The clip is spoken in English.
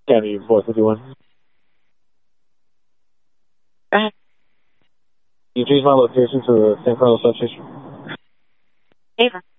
County 451. Go ahead. You change my location to the San Carlos substation. Ava.